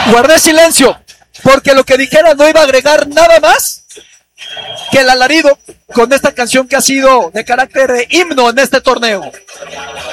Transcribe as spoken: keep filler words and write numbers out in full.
Guardé silencio, porque lo que dijera no iba a agregar nada más que el alarido con esta canción que ha sido de carácter de himno en este torneo.